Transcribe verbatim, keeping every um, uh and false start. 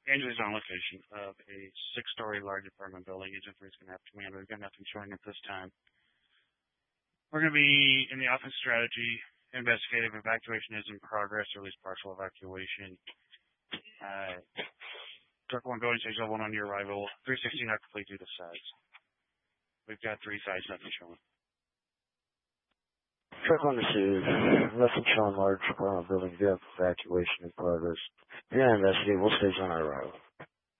Angela's on location of a six-story large apartment building. Agent three is going to have command. We've got nothing showing at this time. We're going to be in the office strategy. Investigative evacuation is in progress, or at least partial evacuation. Uh, Truck one going, stage level one on your arrival. three sixty not complete due to size. We've got three sides, nothing showing. Truck one received. Nothing showing large apartment building. Vehicle evacuation in progress. We're going to investigate. We'll stage on our arrival.